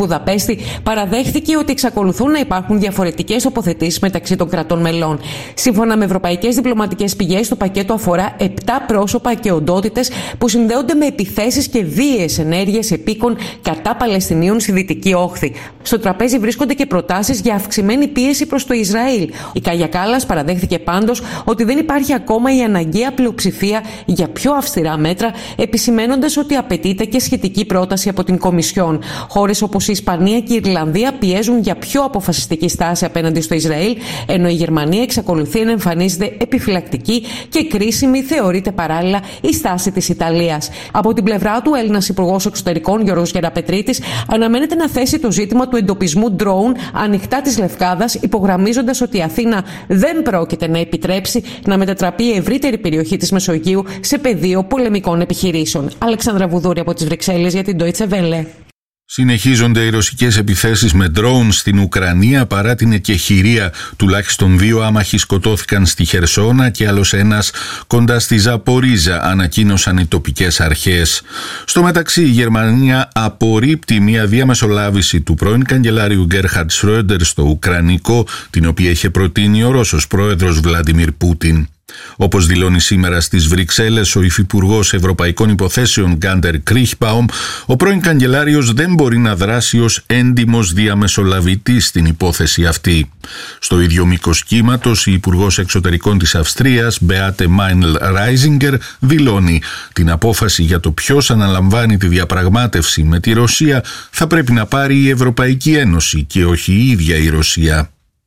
Βουδαπέστη παραδέχθηκε ότι εξακολουθούν να υπάρχουν διαφορετικές τοποθετήσεις μεταξύ των κρατών μελών. Σύμφωνα με ευρωπαϊκές διπλωματικές πηγές, το πακέτο αφορά 7 πρόσωπα και οντότητες που συνδέονται με επιθέσεις και βίαιες ενέργειες επίκων κατά Παλαιστινίων στη Δυτική Όχθη. Στο τραπέζι βρίσκονται και προτάσεις για αυξημένη πίεση προς το Ισραήλ. Η Κάγια Κάλλας παραδέχθηκε πάντως ότι δεν υπάρχει ακόμα η αναγκαία πλειοψηφία για πιο αυστηρά μέτρα, επισημαίνοντας ότι απαιτείται και σχετική πρόταση από την Κομισιόν. Χώρες όπως η Ισπανία και η Ιρλανδία πιέζουν για πιο αποφασιστική στάση απέναντι στο Ισραήλ, ενώ η Γερμανία εξακολουθεί να εμφανίζεται επιφυλακτική και κρίσιμη θεωρείται παράλληλα η στάση της Ιταλίας. Από την πλευρά του, Έλληνας Υπουργός Εξωτερικών Γιώργος Γεραπετρίτης αναμένεται να θέσει το ζήτημα του εντοπισμού ντρόουν ανοιχτά της Λευκάδας, υπογραμμίζοντας ότι η Αθήνα δεν πρόκειται να επιτρέψει να μετατραπεί η ευρύτερη περιοχή της Μεσογείου σε πεδίο πολεμικών επιχειρήσεων. Αλεξάνδρα Βουδούρη από τις Βρυξέλλες για την Deutsche Welle. Συνεχίζονται οι ρωσικές επιθέσεις με ντρόουν στην Ουκρανία παρά την εκεχηρία. Τουλάχιστον 2 άμαχοι σκοτώθηκαν στη Χερσόνα και άλλος ένας κοντά στη Ζαπορίζα, ανακοίνωσαν οι τοπικές αρχές. Στο μεταξύ, η Γερμανία απορρίπτει μια διαμεσολάβηση του πρώην καγκελάριου Γκέρχαρτ Σρόιντερ στο Ουκρανικό, την οποία είχε προτείνει ο Ρώσος πρόεδρος Βλαντιμίρ Πούτιν. Όπως δηλώνει σήμερα στις Βρυξέλλες ο υφυπουργός Ευρωπαϊκών Υποθέσεων Γκάντερ Κρίχπαουμ, ο πρώην καγκελάριος δεν μπορεί να δράσει ως έντιμος διαμεσολαβητής στην υπόθεση αυτή. Στο ίδιο μήκος κύματος, η υπουργός εξωτερικών της Αυστρίας, Μπεάτε Μάινλ Ράιζιγκερ, δηλώνει την απόφαση για το ποιος αναλαμβάνει τη διαπραγμάτευση με τη Ρωσία θα πρέπει να πάρει η Ευρωπαϊκή Ένωση και όχι η ίδια η Ρωσία.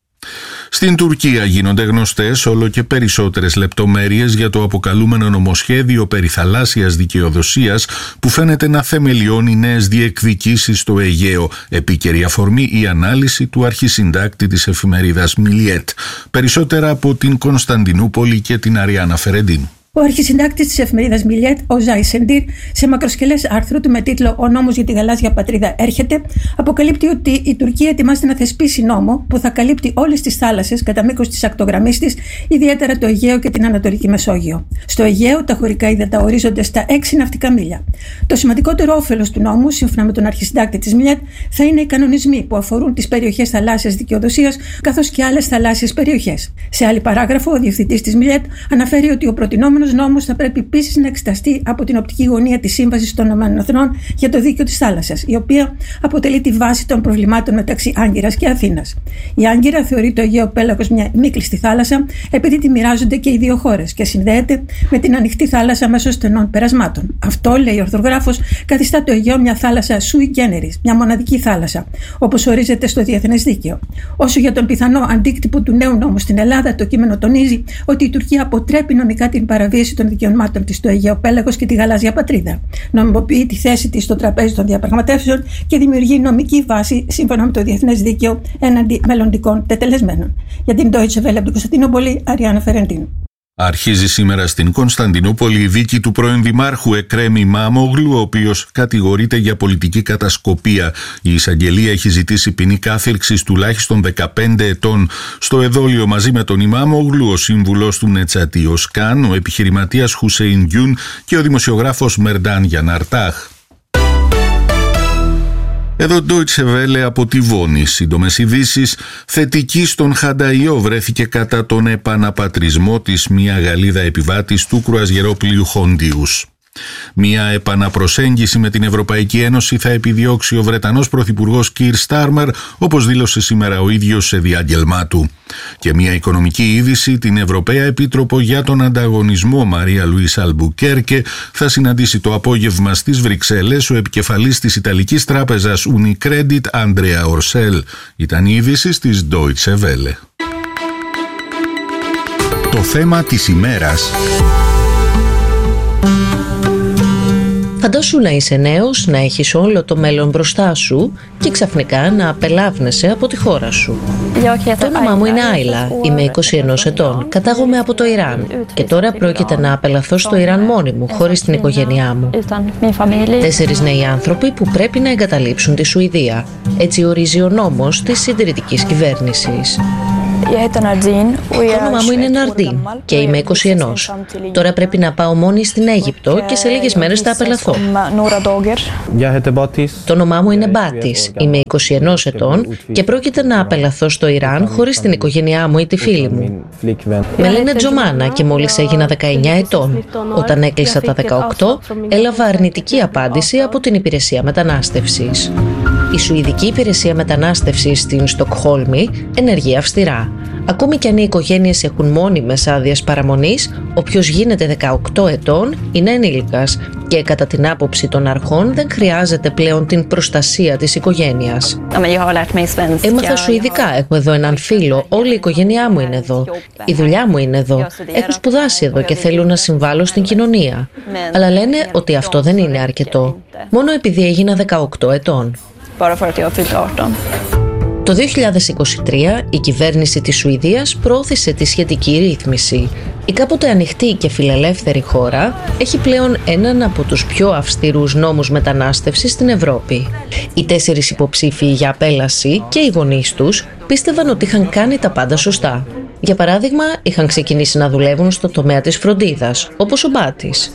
Στην Τουρκία γίνονται γνωστές όλο και περισσότερες λεπτομέρειες για το αποκαλούμενο νομοσχέδιο περί θαλάσσιας δικαιοδοσίας που φαίνεται να θεμελιώνει νέες διεκδικήσεις στο Αιγαίο. Επίκαιρη αφορμή η ανάλυση του αρχισυντάκτη της εφημερίδας Μιλιέτ. Περισσότερα από την Κωνσταντινούπολη και την Αριάννα Φερεντίν. Ο αρχισυντάκτης της εφημερίδας Μιλιέτ, ο Ζάι Σεντήρ, σε μακροσκελές άρθρο του με τίτλο «Ο νόμος για τη γαλάζια πατρίδα έρχεται», αποκαλύπτει ότι η Τουρκία ετοιμάζεται να θεσπίσει νόμο που θα καλύπτει όλες τις θάλασσες κατά μήκος της ακτογραμμής της, ιδιαίτερα το Αιγαίο και την Ανατολική Μεσόγειο. Στο Αιγαίο, τα χωρικά ύδατα ορίζονται στα 6 ναυτικά μίλια. Το σημαντικότερο όφελος του νόμου, σύμφωνα με τον αρχισυντάκτη της Μιλιέτ, θα είναι οι κανονισμοί που αφορούν τις περιοχές θαλάσσιας δικαιοδοσίας καθώς και άλλες θαλάσσιες περιοχές. Σε άλλη παράγραφο, ο διευθυντής της Μιλιέτ αναφέρει ότι ο προτινόμενος νόμος θα πρέπει επίσης να εξεταστεί από την οπτική γωνία της Σύμβασης των ΗΠΑ για το Δίκαιο της Θάλασσας, η οποία αποτελεί τη βάση των προβλημάτων μεταξύ Άγκυρας και Αθήνας. Η Άγκυρα θεωρεί το Αιγαίο πέλαγος μια μη κλειστή θάλασσα, επειδή τη μοιράζονται και οι δύο χώρες και συνδέεται με την ανοιχτή θάλασσα μέσω στενών περασμάτων. Αυτό, λέει ο ορθογράφος, καθιστά το Αιγαίο μια θάλασσα sui generis, μια μοναδική θάλασσα, όπως ορίζεται στο διεθνές δίκαιο. Όσο για τον πιθανό αντίκτυπο του νέου νόμου στην Ελλάδα, το κείμενο τονίζει ότι η Τουρκία αποτρέπει νομικά την παραβίαση των δικαιωμάτων της στο Αιγαίο πέλαγος και τη γαλάζια πατρίδα. Νομιμοποιεί τη θέση της στο τραπέζι των διαπραγματεύσεων και δημιουργεί νομική βάση σύμφωνα με το διεθνές δίκαιο έναντι μελλοντικών τετελεσμένων. Για την Deutsche Welle από την Κωνσταντινούπολη, Αριάννα Φερεντίν. Αρχίζει σήμερα στην Κωνσταντινούπολη η δίκη του πρώην δημάρχου Εκρέμ Ημάμογλου, ο οποίος κατηγορείται για πολιτική κατασκοπία. Η εισαγγελία έχει ζητήσει ποινή κάθυρξης τουλάχιστον 15 ετών. Στο εδόλιο μαζί με τον Ημάμογλου, ο σύμβουλος του Νετσάτι Οσκάν, ο επιχειρηματίας Χουσέιν Γκιούν και ο δημοσιογράφος Μερντάν Γιαναρτάχ. Εδώ Deutsche Welle από τη Βόνη. Σύντομες ειδήσεις. Θετική στον Χανταϊό βρέθηκε κατά τον επαναπατρισμό της μια Γαλλίδα επιβάτης του κρουαζιερόπλοιου Χόντιους. Μια επαναπροσέγγιση με την Ευρωπαϊκή Ένωση θα επιδιώξει ο Βρετανός Πρωθυπουργός Κίρ Στάρμερ, όπως δήλωσε σήμερα ο ίδιος σε διάγγελμά του. Και μια οικονομική είδηση, την Ευρωπαία Επίτροπο για τον Ανταγωνισμό Μαρία Λουίσα Αλμπουκέρκε θα συναντήσει το απόγευμα στις Βρυξέλλες ο επικεφαλής της Ιταλικής Τράπεζας Unicredit Andrea Orcel. Ήταν η είδηση της Deutsche Welle. Το θέμα της ημέρας. Φαντάσου να είσαι νέος, να έχεις όλο το μέλλον μπροστά σου και ξαφνικά να απελάβνεσαι από τη χώρα σου. Το όνομά μου είναι Άιλα, είμαι 21 ετών, κατάγομαι από το Ιράν και τώρα πρόκειται να απελαθώ στο Ιράν μόνη μου, χωρίς την οικογένειά μου. 4 νέοι άνθρωποι που πρέπει να εγκαταλείψουν τη Σουηδία. Έτσι ορίζει ο νόμος της συντηρητικής κυβέρνησης. Το όνομά μου είναι Ναρντίν και είμαι 21. Τώρα πρέπει να πάω μόνη στην Αίγυπτο και σε λίγες μέρες θα απελαθώ. Το όνομά μου είναι Μπάτης, είμαι 21 ετών και πρόκειται να απελαθώ στο Ιράν χωρίς την οικογένειά μου ή τη φίλη μου. Με λένε Τζομάνα και μόλις έγινα 19 ετών. Όταν έκλεισα τα 18, έλαβα αρνητική απάντηση από την υπηρεσία μετανάστευσης. Η Σουηδική Υπηρεσία Μετανάστευσης στην Στοκχόλμη ενεργεί αυστηρά. Ακόμη κι αν οι οικογένειες έχουν μόνιμες άδειες παραμονής, όποιος γίνεται 18 ετών είναι ενήλικας και κατά την άποψη των αρχών δεν χρειάζεται πλέον την προστασία της οικογένειας. Έμαθα σουηδικά, έχω εδώ έναν φίλο, όλη η οικογένειά μου είναι εδώ. Η δουλειά μου είναι εδώ. Έχω σπουδάσει εδώ και θέλω να συμβάλλω στην κοινωνία. Αλλά λένε ότι αυτό δεν είναι αρκετό. Μόνο επειδή έγινα 18 ετών. Το 2023 η κυβέρνηση της Σουηδίας προώθησε τη σχετική ρύθμιση. Η κάποτε ανοιχτή και φιλελεύθερη χώρα έχει πλέον έναν από τους πιο αυστηρούς νόμους μετανάστευσης στην Ευρώπη. Οι 4 υποψήφοι για απέλαση και οι γονείς τους πίστευαν ότι είχαν κάνει τα πάντα σωστά. Για παράδειγμα, είχαν ξεκινήσει να δουλεύουν στο τομέα της φροντίδας, όπως ο Μπάτης.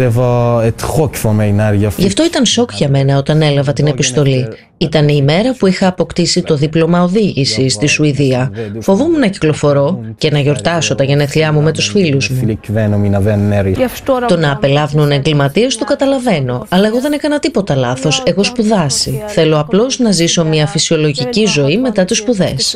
Γι' αυτό ήταν σοκ για μένα όταν έλαβα την επιστολή. Ήταν η ημέρα που είχα αποκτήσει το δίπλωμα οδήγησης στη Σουηδία. Φοβόμουν να κυκλοφορώ και να γιορτάσω τα γενέθλιά μου με τους φίλους μου. Το να απελάβνουν εγκληματίες το καταλαβαίνω, αλλά εγώ δεν έκανα τίποτα λάθος. Έχω σπουδάσει. Θέλω απλώς να ζήσω μια φυσιολογική ζωή μετά τις σπουδές.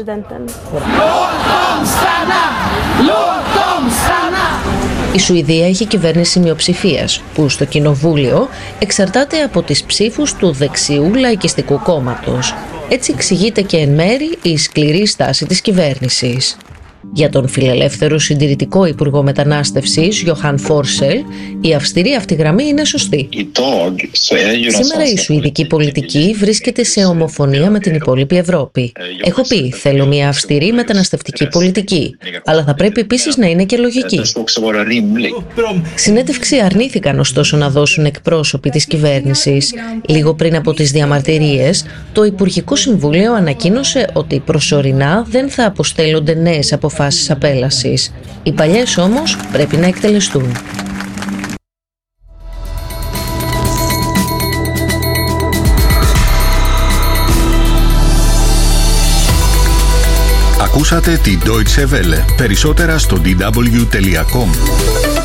Η Σουηδία έχει κυβέρνηση μειοψηφίας, που στο κοινοβούλιο εξαρτάται από τις ψήφους του δεξιού λαϊκιστικού κόμματος. Έτσι εξηγείται και εν μέρη η σκληρή στάση της κυβέρνησης. Για τον φιλελεύθερο συντηρητικό Υπουργό Μετανάστευσης, Γιοχάν Φόρσελ, η αυστηρή αυτή γραμμή είναι σωστή. Σήμερα η σουηδική πολιτική βρίσκεται σε ομοφωνία με την υπόλοιπη Ευρώπη. Έχω πει, θέλω μια αυστηρή μεταναστευτική πολιτική, αλλά θα πρέπει επίσης να είναι και λογική. Συνέντευξη αρνήθηκαν ωστόσο να δώσουν εκπρόσωποι της κυβέρνησης. Λίγο πριν από τις διαμαρτυρίες, το Υπουργικό Συμβούλιο ανακοίνωσε ότι προσωρινά δεν θα αποστέλλονται νέες αποφάσεις απέλασης. Οι παλιές όμως πρέπει να εκτελεστούν. Ακούσατε την Deutsche Welle. Περισσότερα στο dw.com.